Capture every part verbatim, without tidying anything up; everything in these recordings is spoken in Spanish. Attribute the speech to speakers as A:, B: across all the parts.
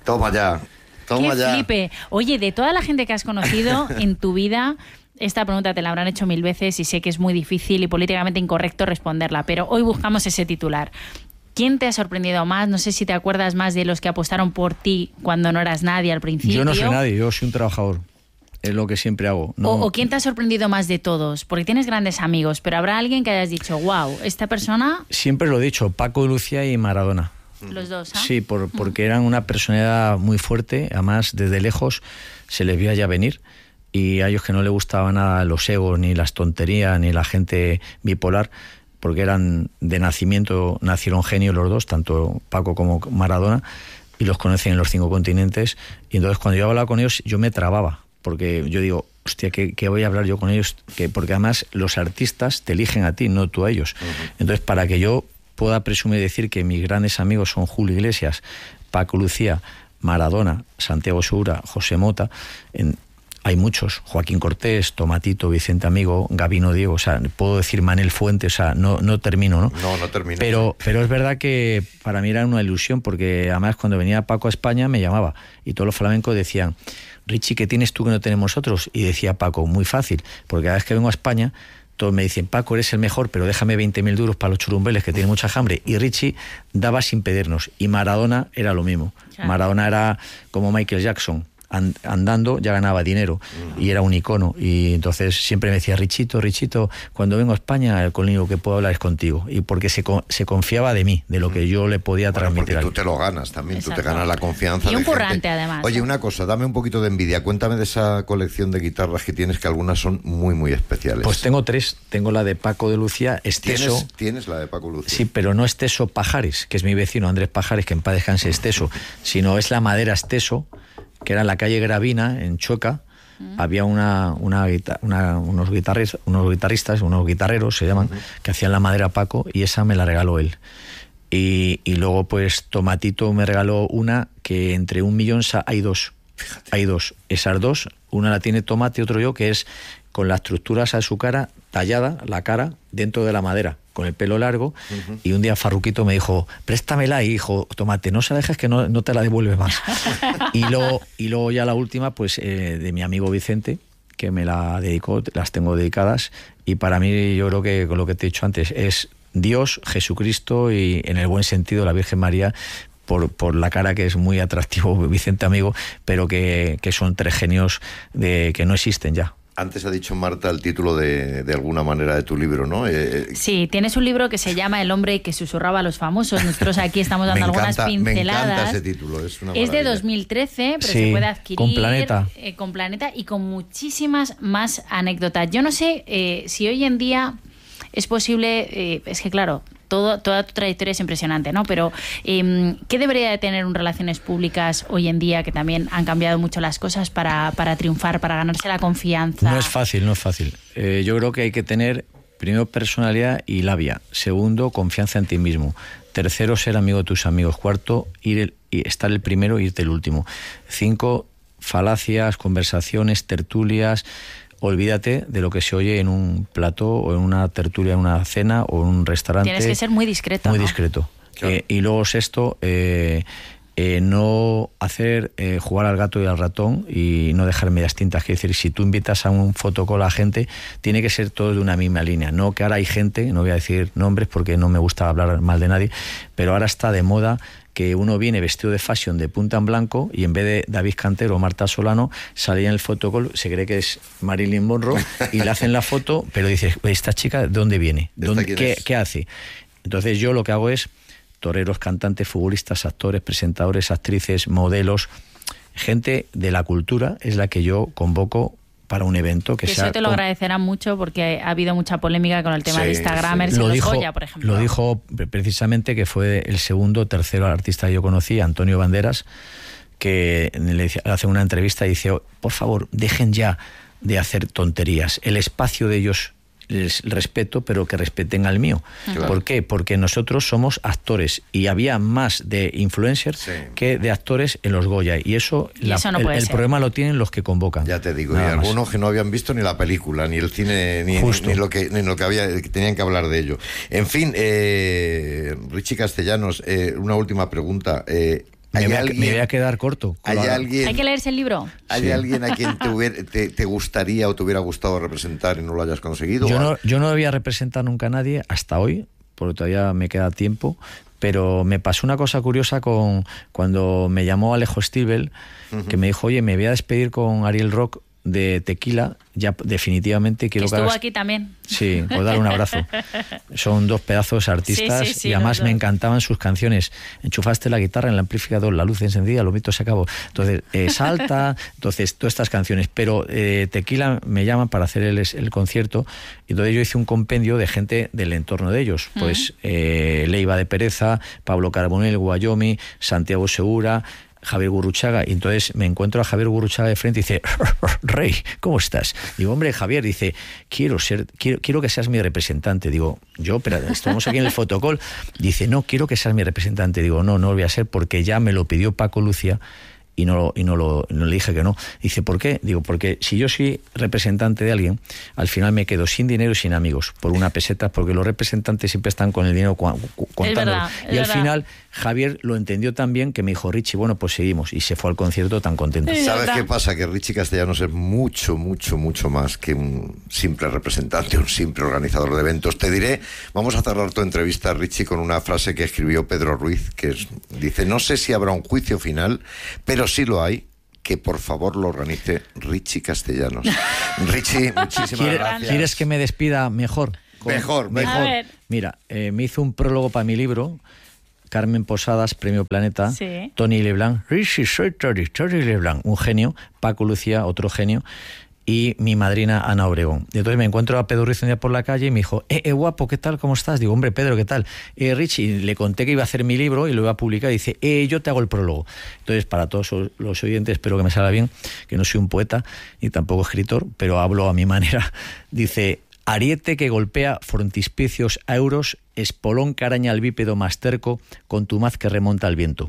A: Toma ya, toma
B: Qué
A: ya.
B: flipe. Oye, de toda la gente que has conocido en tu vida, esta pregunta te la habrán hecho mil veces y sé que es muy difícil y políticamente incorrecto responderla, pero hoy buscamos ese titular. ¿Quién te ha sorprendido más? No sé si te acuerdas más de los que apostaron por ti cuando no eras nadie al principio.
C: Yo no soy nadie, yo soy un trabajador. Es lo que siempre hago. No...
B: O, o quién te ha sorprendido más de todos, porque tienes grandes amigos, pero habrá alguien que hayas dicho, wow, esta persona...
C: Siempre lo he dicho, Paco de Lucía y Maradona.
B: Los dos, ¿ah?
C: Sí, por, porque eran una personalidad muy fuerte, además desde lejos se les veía ya venir, y a ellos que no les gustaba nada los egos, ni las tonterías, ni la gente bipolar, porque eran de nacimiento, nacieron genios los dos, tanto Paco como Maradona, y los conocen en los cinco continentes, y entonces cuando yo hablaba con ellos yo me trababa, porque yo digo, hostia, ¿qué, qué voy a hablar yo con ellos? Que, porque además los artistas te eligen a ti, no tú a ellos. Uh-huh. Entonces, para que yo pueda presumir y decir que mis grandes amigos son Julio Iglesias, Paco Lucía, Maradona, Santiago Segura, José Mota, en, hay muchos, Joaquín Cortés, Tomatito, Vicente Amigo, Gabino Diego, o sea, puedo decir Manel Fuentes, o sea, no, no termino, ¿no?
A: No, no termino.
C: Pero, pero es verdad que para mí era una ilusión, porque además cuando venía Paco a España me llamaba, y todos los flamencos decían, Richie, ¿qué tienes tú que no tenemos nosotros? Y decía Paco, muy fácil, porque cada vez que vengo a España, todos me dicen, Paco, eres el mejor, pero déjame veinte mil duros para los churumbeles, que tienen mucha hambre. Y Richie daba sin pedirnos. Y Maradona era lo mismo. Claro. Maradona era como Michael Jackson. Andando ya ganaba dinero y era un icono, y entonces siempre me decía, Richito, Richito, cuando vengo a España el único que puedo hablar es contigo, y porque se, se confiaba de mí, de lo que yo le podía
A: bueno,
C: transmitir.
A: Porque tú te lo ganas también. Exacto. Tú te ganas la confianza
B: y un
A: de
B: currante
A: gente.
B: Además.
A: Oye, una cosa, dame un poquito de envidia, cuéntame de esa colección de guitarras que tienes, que algunas son muy muy especiales.
C: Pues tengo tres, tengo la de Paco de Lucía, Esteso.
A: ¿Tienes, ¿Tienes la de Paco Lucía?
C: Sí, pero no Esteso Pajares, que es mi vecino Andrés Pajares, que en paz descanse Esteso, sino es la madera Esteso, que era en la calle Gravina, en Chueca. Uh-huh. Había una, una, una, unos, guitarristas, unos guitarristas, unos guitarreros se llaman, uh-huh. que hacían la madera Paco, y esa me la regaló él. Y, y luego pues Tomatito me regaló una que entre un millón hay dos. Fíjate. Hay dos. Esas dos, una la tiene Tomate y otro yo, que es con las estructuras a su cara, tallada, la cara, dentro de la madera, con el pelo largo, uh-huh. y un día Farruquito me dijo, préstamela, y dijo, Tomate, no se la dejes que no, no te la devuelve más. y, luego, y luego ya la última, pues eh, de mi amigo Vicente, que me la dedicó, las tengo dedicadas, y para mí yo creo que con lo que te he dicho antes, es Dios, Jesucristo y en el buen sentido la Virgen María, por, por la cara, que es muy atractivo Vicente Amigo, pero que, que son tres genios de, que no existen ya.
A: Antes ha dicho Marta el título de, de alguna manera de tu libro, ¿no? Eh,
B: sí, tienes un libro que se llama El hombre que susurraba a los famosos. Nosotros aquí estamos dando
A: encanta,
B: algunas pinceladas.
A: Me encanta ese título, es una
B: Es de dos mil trece, pero
C: sí,
B: se puede adquirir
C: con Planeta.
B: Eh, con Planeta y con muchísimas más anécdotas. Yo no sé eh, si hoy en día es posible, eh, es que claro, todo, toda tu trayectoria es impresionante, ¿no? Pero eh, ¿qué debería de tener un relaciones públicas hoy en día, que también han cambiado mucho las cosas para, para triunfar, para ganarse la confianza?
C: No es fácil, no es fácil. Eh, yo creo que hay que tener, primero, personalidad y labia. Segundo, confianza en ti mismo. Tercero, ser amigo de tus amigos. Cuarto, ir el, estar el primero y irte el último. Cinco, falacias, conversaciones, tertulias. Olvídate de lo que se oye en un plató o en una tertulia, en una cena o en un restaurante.
B: Tienes que ser muy discreto.
C: Muy
B: ¿no?
C: discreto.
A: Claro.
C: Eh, y luego sexto, eh, eh, no hacer eh, jugar al gato y al ratón y no dejar medias tintas. Quiero decir, si tú invitas a un fotocall a gente, tiene que ser todo de una misma línea. No que ahora hay gente, no voy a decir nombres porque no me gusta hablar mal de nadie, pero ahora está de moda que uno viene vestido de fashion de punta en blanco y en vez de David Cantero o Marta Solano salía en el fotocall, se cree que es Marilyn Monroe y le hacen la foto, pero dices, ¿esta chica de dónde viene? ¿Dónde, qué, ¿Qué hace? Entonces yo lo que hago es toreros, cantantes, futbolistas, actores, presentadores, actrices, modelos, gente de la cultura es la que yo convoco para un evento que, que sea...
B: Eso te lo con... agradecerán mucho porque ha habido mucha polémica con el tema sí, de Instagramers
C: sí.
B: y
C: lo
B: los
C: dijo,
B: Goya, por ejemplo.
C: Lo dijo precisamente que fue el segundo o tercero artista que yo conocí, Antonio Banderas, que le hace una entrevista y dice, oh, por favor, dejen ya de hacer tonterías. El espacio de ellos les respeto, pero que respeten al mío. Claro. ¿Por qué? Porque nosotros somos actores y había más de influencers sí. que de actores en los Goya, y eso,
B: y
C: la,
B: eso no
C: el,
B: el
C: problema lo tienen los que convocan.
A: Ya te digo,
C: Nada
A: y
C: más.
A: algunos que no habían visto ni la película, ni el cine, ni, ni, ni lo que ni lo que había, que tenían que hablar de ello. En fin, eh, Richie Castellanos, eh, una última pregunta. Eh,
C: Me
A: ¿Hay
C: voy, a,
A: alguien-
C: me voy a quedar corto.
A: ¿Hay alguien,
B: Hay que leerse el libro.
A: ¿hay
C: Sí.
A: alguien a quien te, hubiera- te, te gustaría o te hubiera gustado representar y no lo hayas conseguido?
C: Yo
A: ¿O
C: no, yo no había representado nunca a nadie hasta hoy, porque todavía me queda tiempo, pero me pasó una cosa curiosa con cuando me llamó Alejo Stivel, uh-huh. que me dijo, oye, me voy a despedir con Ariel Rock de Tequila, ya definitivamente quiero
B: que
C: que
B: estuvo
C: hagas...
B: aquí también.
C: Sí, pues darle un abrazo. Son dos pedazos artistas
B: sí, sí, sí,
C: y además me
B: dos.
C: encantaban sus canciones. Enchufaste la guitarra en el amplificador, la luz encendida, lo mito se acabó. Entonces, eh, salta, entonces, todas estas canciones. Pero eh, Tequila me llaman para hacer el, el concierto y entonces yo hice un compendio de gente del entorno de ellos. Pues eh, Leiva de Pereza, Pablo Carbonell, Guayomi, Santiago Segura, Javier Gurruchaga, y entonces me encuentro a Javier Gurruchaga de frente y dice, Rey, ¿cómo estás? Digo, hombre, Javier, dice, quiero ser, quiero, quiero que seas mi representante. Digo, yo, pero estamos aquí en el fotocall. Dice, no, quiero que seas mi representante. Digo, no, no lo voy a ser porque ya me lo pidió Paco Lucia y no, y no, lo, no le dije que no. Dice, ¿por qué? Digo, porque si yo soy representante de alguien, al final me quedo sin dinero y sin amigos, por una peseta, porque los representantes siempre están con el dinero cu- cu- contándolo.
B: Es verdad, es
C: y al
B: verdad.
C: final Javier lo entendió tan bien que me dijo, Richie, bueno, pues seguimos. Y se fue al concierto tan contento.
B: Sí.
A: ¿Sabes
B: verdad.
A: qué pasa? Que Richie Castellanos es mucho, mucho, mucho más que un simple representante, un simple organizador de eventos. Te diré, vamos a cerrar tu entrevista, Richie, con una frase que escribió Pedro Ruiz, que es, dice, no sé si habrá un juicio final, pero sí lo hay, que por favor lo organice Richie Castellanos. Richie, muchísimas
C: ¿Quiere-
A: gracias.
C: ¿Quieres que me despida mejor?
A: Mejor,
B: A
A: mejor.
B: ver.
C: Mira, eh, me hizo un prólogo para mi libro, Carmen Posadas, Premio Planeta,
B: Sí.
C: Tony Leblanc, Richie, soy Tony, Tony Leblanc, un genio, Paco Lucía, otro genio, y mi madrina Ana Obregón. Y entonces me encuentro a Pedro Ruiz un día por la calle y me dijo, eh, eh, guapo, ¿qué tal? ¿Cómo estás? Digo, hombre, Pedro, ¿qué tal? Eh, Richie, le conté que iba a hacer mi libro y lo iba a publicar y dice, eh, yo te hago el prólogo. Entonces, para todos los oyentes, espero que me salga bien, que no soy un poeta ni tampoco escritor, pero hablo a mi manera. Dice, ariete que golpea frontispicios a euros, espolón que araña al bípedo más terco, contumaz que remonta al viento.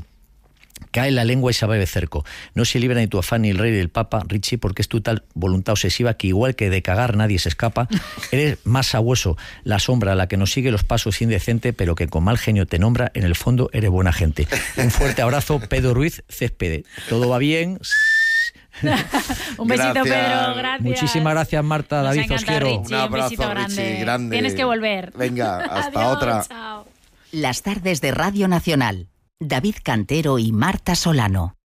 C: Cae la lengua y se va de cerco. No se libra ni tu afán ni el rey del papa, Richie, porque es tu tal voluntad obsesiva que igual que de cagar nadie se escapa. Eres más sabueso, la sombra, la que nos sigue los pasos indecente, pero que con mal genio te nombra, en el fondo eres buena gente. Un fuerte abrazo, Pedro Ruiz Céspedes. ¿Todo va bien?
B: Un besito,
A: Gracias.
B: Pedro, gracias.
C: Muchísimas gracias, Marta,
B: Nos
C: David, os
B: encanta,
C: quiero.
B: Richie.
A: Un
B: Sí,
A: abrazo,
B: besito grande.
A: Richie, grande.
B: Tienes que volver.
A: Venga, hasta
B: Adiós,
A: otra.
B: chao.
D: Las tardes de Radio Nacional. David Cantero y Marta Solano.